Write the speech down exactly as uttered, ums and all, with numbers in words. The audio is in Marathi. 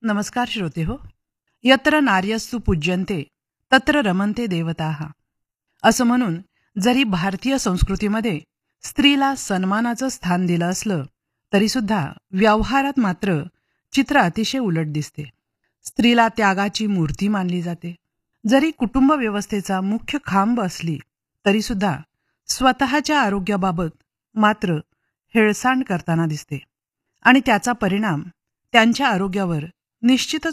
नमस्कार श्रोते हो. यत्र नार्यस्तु पूज्यन्ते तत्र रमन्ते देवताः असं म्हणून जरी भारतीय संस्कृतीमध्ये स्त्रीला सन्मानाचं स्थान दिलं असलं तरीसुद्धा व्यवहारात मात्र चित्र अतिशय उलट दिसते. स्त्रीला त्यागाची मूर्ती मानली जाते. जरी कुटुंब व्यवस्थेचा मुख्य खांब असली तरीसुद्धा स्वतःच्या आरोग्याबाबत मात्र हेळसांड करताना दिसते आणि त्याचा परिणाम त्यांच्या आरोग्यावर निश्चितच